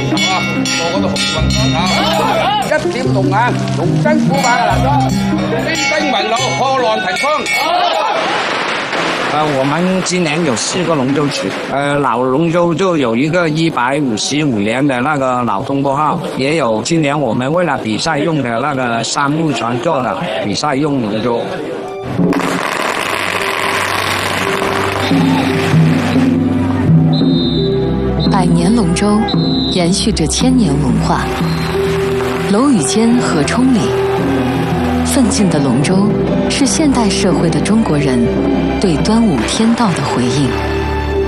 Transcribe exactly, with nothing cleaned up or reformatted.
啊，個個都紅運當頭。一點龍眼，龍爭虎霸嘅蠟燭，兵兵雲路，破浪騰風。 呃，我们今年有四个龙舟曲，呃，老龙舟就有一个一百五十五年的那个老东坡号，也有今年我们为了比赛用的那个三木船做的比赛用龙舟。 百年龙舟延续着千年文化，楼宇间河冲里，奋进的龙舟是现代社会的中国人对端午天道的回应。